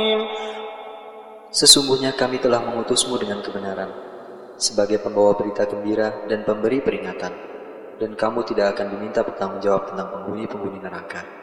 Sesungguhnya kami telah mengutusmu dengan kebenaran, sebagai pembawa berita gembira dan pemberi peringatan, dan kamu tidak akan diminta bertanggung jawab tentang penghuni-penghuni neraka.